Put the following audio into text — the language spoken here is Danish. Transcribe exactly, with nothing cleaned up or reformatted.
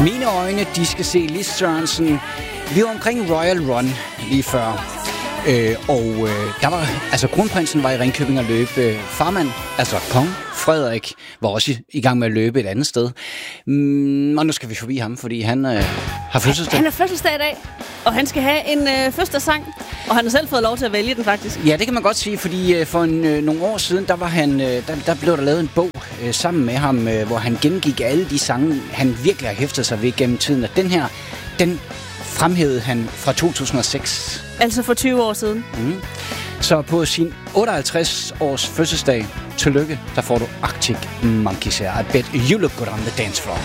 Mine øjne, de skal se Lis Sørensen. Vi var omkring Royal Run lige før. Øh, og øh, der var, altså kronprinsen var i Ringkøbing at løbe. Farmand, altså kong Frederik, var også i, i gang med at løbe et andet sted. Mm, og nu skal vi forbi ham, fordi han øh, har fødselsdag. Han har fødselsdag i dag, og han skal have en øh, fødselsdagssang. Og han har selv fået lov til at vælge den, faktisk. Ja, det kan man godt sige, fordi øh, for en, øh, nogle år siden, der, var han, øh, der, der blev der lavet en bog øh, sammen med ham, øh, hvor han gennemgik alle de sange, han virkelig har hæftet sig ved gennem tiden. Og den her, den fremhævede han fra to tusind og seks. Altså for tyve år siden. Mm. Så på sin otteoghalvtreds års fødselsdag, tillykke, der får du Arctic Monkeys her. I bet you look good on the dance floor.